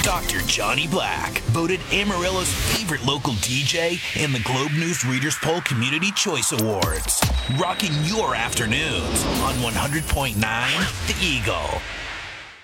Dr. Johnny Black, voted Amarillo's favorite local DJ in the Globe News Readers Poll Community Choice Awards. Rocking your afternoons on 100.9 The Eagle.